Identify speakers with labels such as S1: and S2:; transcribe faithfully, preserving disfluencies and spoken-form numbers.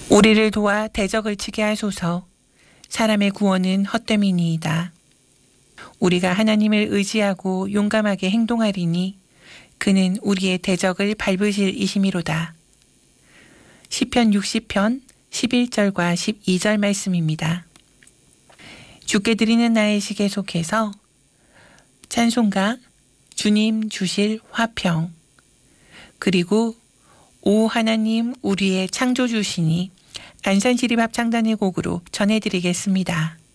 S1: 우리를 도와 대적을 치게 하소서. 사람의 구원은 헛됨이니이다. 우리가 하나님을 의지하고 용감하게 행동하리니 그는 우리의 대적을 밟으실 이심이로다. 시편 육십 편 십일 절과 십이 절 말씀입니다. 주께 드리는 나의 시계 속에서 찬송가 주님 주실 화평, 그리고 오 하나님 우리의 창조주시니 안산시립합창단의 곡으로 전해드리겠습니다.